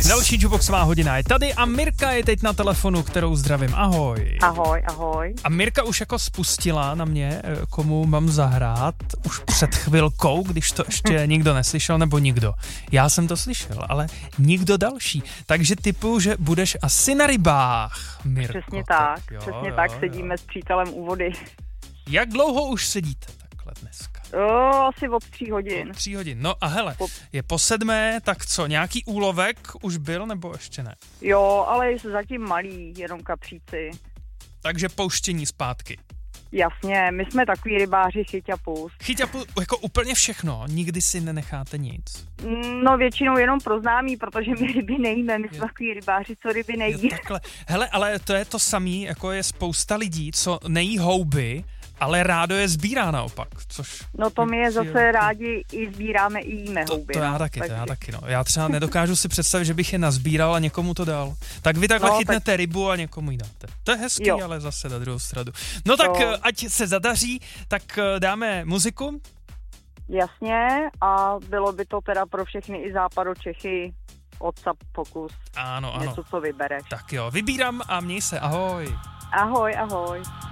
Další Jukeboxová hodina je tady a Mirka je teď na telefonu, kterou zdravím. Ahoj. Ahoj, ahoj. A Mirka už jako spustila na mě, komu mám zahrát, už před chvilkou, když to ještě nikdo neslyšel, nebo nikdo. Já jsem to slyšel, ale nikdo další. Takže typuju, že budeš asi na rybách, Mirko. Přesně tak, tak, sedíme s přítelem u vody. Jak dlouho už sedíte takhle dneska? Asi od 3 hodin. 3 hodin. No a hele, je po 7, tak co, nějaký úlovek už byl, nebo ještě ne? Jo, ale zatím malý, jenom kapříci. Takže pouštění zpátky. Jasně, my jsme takový rybáři chyť a pust. Chyť a pust, jako úplně všechno, nikdy si nenecháte nic. No většinou jenom pro známí, protože my ryby nejíme, my jsme takový rybáři, co ryby nejí. Takhle. Hele, ale to je to samý, jako je spousta lidí, co nejí houby, ale rádo je sbírá naopak, což... No to my je zase rádi i sbíráme i jíme houby. To já taky, no. Já třeba nedokážu si představit, že bych je nazbíral a někomu to dal. Tak vy takhle chytnete rybu a někomu ji dáte. To je hezký, jo. Ale zase na druhou stranu. No tak ať se zadaří, tak dáme muziku. Jasně, a bylo by to teda pro všechny i Západočechy WhatsApp pokus. Ano. Něco, co vybereš. Tak jo, vybírám a měj se, ahoj. Ahoj, ahoj.